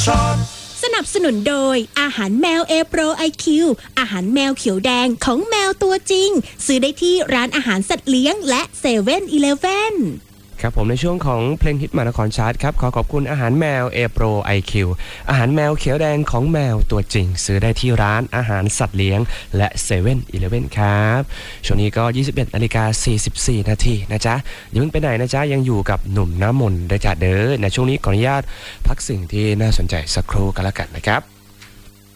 สนับสนุนโดยอาหารแมว A Pro IQ อาหารแมวเขียวแดงของแมวตัวจริงซื้อได้ที่ร้านอาหารสัตว์เลี้ยงและ7-Eleven ครับผมในช่วงของเพลงฮิตมานครชาร์ตครับขอขอบคุณอาหารแมว A Pro IQ อาหารแมวเขียวแดงของแมวตัวจริงซื้อได้ที่ร้านอาหารสัตว์เลี้ยงและ7-Eleven ครับช่วงนี้ก็ 21:44 นาทีนะจ๊ะอย่าเพิ่งไปไหนนะจ๊ะยังอยู่กับหนุ่มน้ำมนต์ด้วยจ้ะเด้อในช่วงนี้ขออนุญาตพักสิ่งที่น่าสนใจสักครู่กันละกันนะครับ